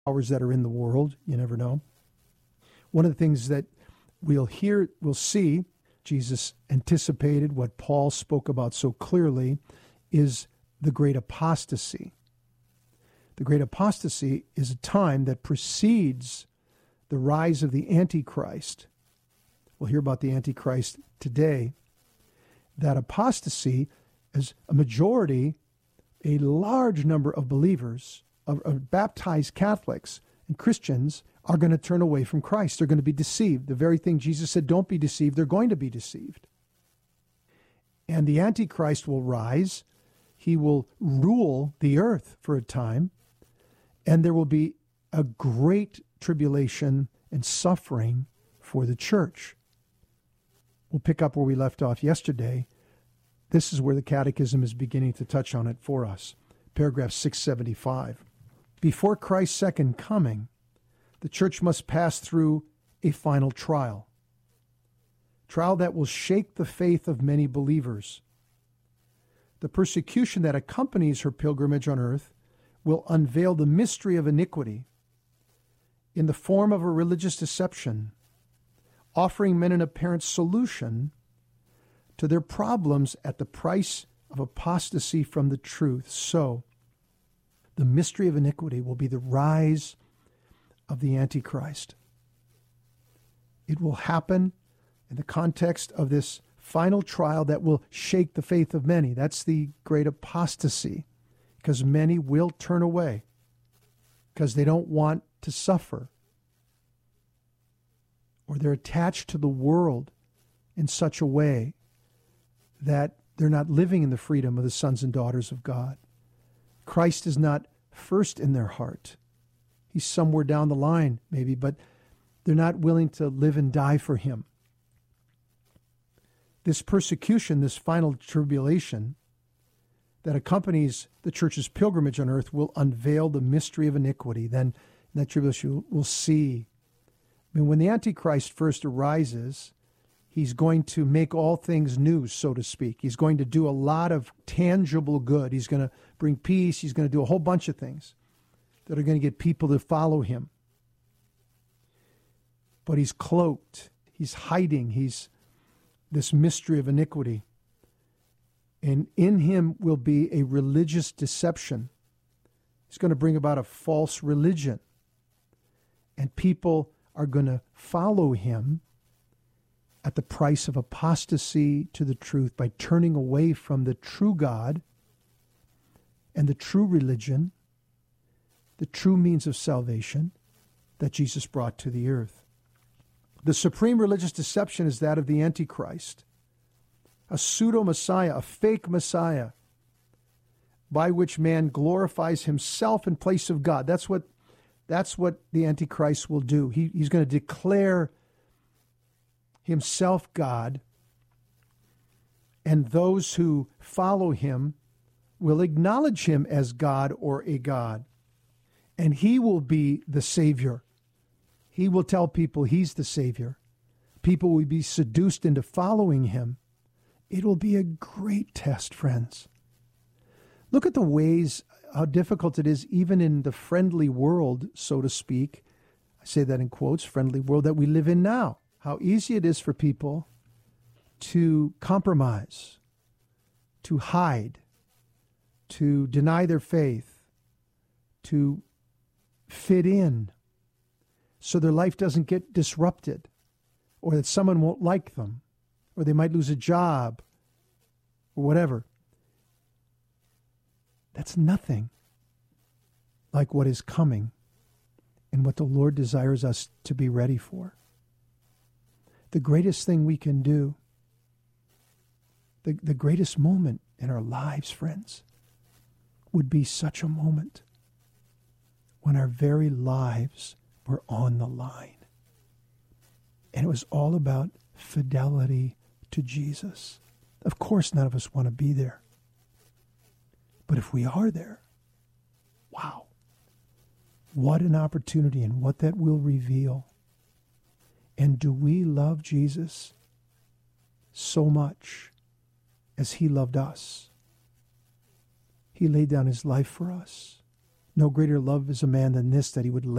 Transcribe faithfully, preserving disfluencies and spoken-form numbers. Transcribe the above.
powers that are in the world. You never know. One of the things that we'll hear, we'll see, Jesus anticipated what Paul spoke about so clearly, is the great apostasy. The great apostasy is a time that precedes the rise of the Antichrist. We'll hear about the Antichrist today. That apostasy is a majority, a large number of believers, of, of baptized Catholics and Christians are going to turn away from Christ. They're going to be deceived. The very thing Jesus said, don't be deceived, they're going to be deceived. And the Antichrist will rise. He will rule the earth for a time. And there will be a great tribulation and suffering for the church. We'll pick up where we left off yesterday. This is where the Catechism is beginning to touch on it for us. Paragraph six seventy-five. Before Christ's second coming, the church must pass through a final trial. Trial that will shake the faith of many believers. The persecution that accompanies her pilgrimage on earth will unveil the mystery of iniquity in the form of a religious deception, offering men an apparent solution to their problems at the price of apostasy from the truth. So, the mystery of iniquity will be the rise of the Antichrist. It will happen in the context of this final trial that will shake the faith of many. That's the great apostasy, because many will turn away because they don't want to suffer, or they're attached to the world in such a way that they're not living in the freedom of the sons and daughters of God. Christ is not first in their heart. He's somewhere down the line, maybe, but they're not willing to live and die for him. This persecution, this final tribulation that accompanies the church's pilgrimage on earth will unveil the mystery of iniquity. Then in that tribulation, we'll see. I mean, when the Antichrist first arises, he's going to make all things new, so to speak. He's going to do a lot of tangible good. He's going to bring peace. He's going to do a whole bunch of things that are going to get people to follow him. But he's cloaked. He's hiding. He's this mystery of iniquity. And in him will be a religious deception. He's going to bring about a false religion. And people are going to follow him at the price of apostasy to the truth by turning away from the true God and the true religion, the true means of salvation that Jesus brought to the earth. The supreme religious deception is that of the Antichrist, a pseudo-Messiah, a fake Messiah, by which man glorifies himself in place of God. That's what, that's what the Antichrist will do. He, he's going to declare himself God, and those who follow him will acknowledge him as God or a God. And he will be the Savior. He will tell people he's the Savior. People will be seduced into following him. It will be a great test, friends. Look at the ways, how difficult it is, even in the friendly world, so to speak. I say that in quotes, friendly world that we live in now. How easy it is for people to compromise, to hide, to deny their faith, to fit in so their life doesn't get disrupted, or that someone won't like them, or they might lose a job, or whatever. That's nothing like what is coming and what the Lord desires us to be ready for. The greatest thing we can do, the, the greatest moment in our lives, friends, would be such a moment when our very lives were on the line. And it was all about fidelity to Jesus. Of course, none of us want to be there. But if we are there, wow, what an opportunity, and what that will reveal. And do we love Jesus so much as he loved us? He laid down his life for us. No greater love is a man than this, that he would lay